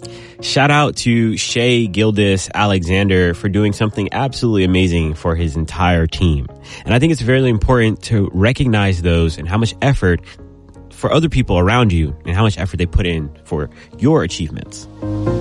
Shout out to Shai Gilgeous-Alexander for doing something absolutely amazing for his entire team. And I think it's very important to recognize those and how much effort for other people around you and how much effort they put in for your achievements.